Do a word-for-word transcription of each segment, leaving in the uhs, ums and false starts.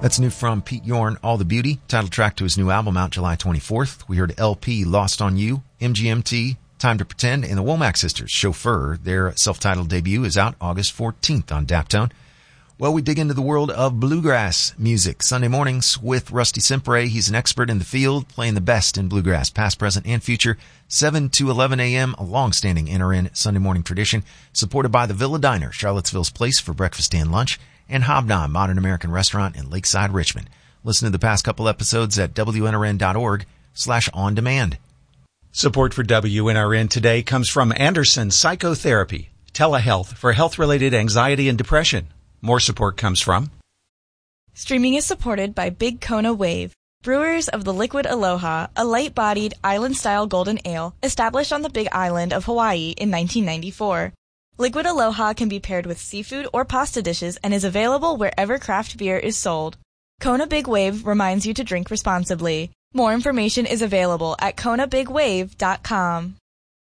That's new from Pete Yorn, All the Beauty, title track to his new album out July twenty-fourth. We heard L P, Lost on You, M G M T, Time to Pretend, and the Womack Sisters, Chauffeur. Their self-titled debut is out August fourteenth on Daptone. Well, we dig into the world of bluegrass music Sunday mornings with Rusty Sempre. He's an expert in the field, playing the best in bluegrass, past, present, and future, seven to eleven a.m., a long-standing N R N Sunday morning tradition, supported by the Villa Diner, Charlottesville's place for breakfast and lunch, and Hobnob, Modern American Restaurant in Lakeside, Richmond. Listen to the past couple episodes at W N R N dot org slash on demand. Support for W N R N today comes from Anderson Psychotherapy, telehealth for health-related anxiety and depression. More support comes from Streaming is supported by Big Kona Wave, brewers of the Liquid Aloha, a light-bodied, island-style golden ale established on the Big Island of Hawaii in nineteen ninety-four. Liquid Aloha can be paired with seafood or pasta dishes and is available wherever craft beer is sold. Kona Big Wave reminds you to drink responsibly. More information is available at kona big wave dot com.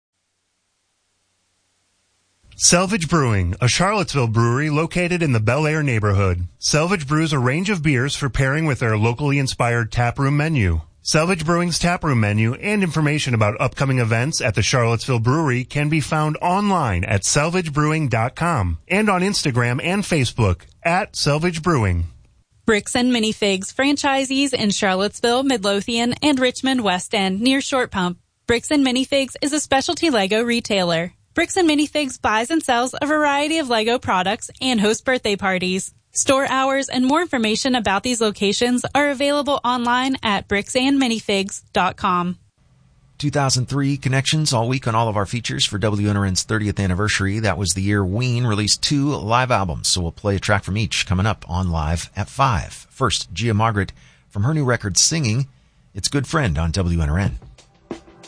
Selvage Brewing, a Charlottesville brewery located in the Bel Air neighborhood. Selvage brews a range of beers for pairing with their locally inspired taproom menu. Selvage Brewing's taproom menu and information about upcoming events at the Charlottesville Brewery can be found online at selvage brewing dot com and on Instagram and Facebook at Selvage Brewing. Bricks and Minifigs, franchisees in Charlottesville, Midlothian, and Richmond West End near Short Pump. Bricks and Minifigs is a specialty Lego retailer. Bricks and Minifigs buys and sells a variety of Lego products and hosts birthday parties. Store hours and more information about these locations are available online at bricks and minifigs dot com. two thousand three connections all week on all of our features for W N R N's thirtieth anniversary. That was the year Ween released two live albums, so we'll play a track from each coming up on Live at five. First, Gia Margaret from her new record Singing. It's Good Friend on W N R N.